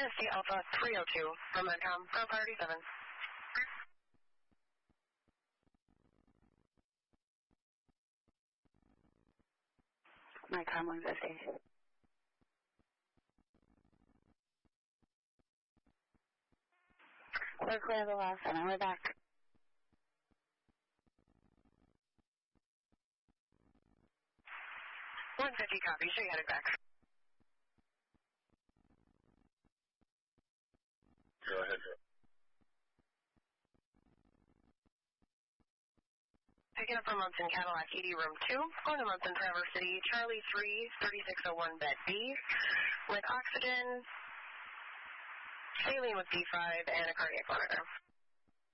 Tennessee Alpha 302 from Medcom, from priority 7. Medcom 150. We're clear the last one, we're back. Copy, so you headed back. Go ahead. Picking up from Munson Cadillac, ED room 2, going to Munson Traverse City, Charlie 3, 3601 bed B, with oxygen, saline with D5, and a cardiac monitor.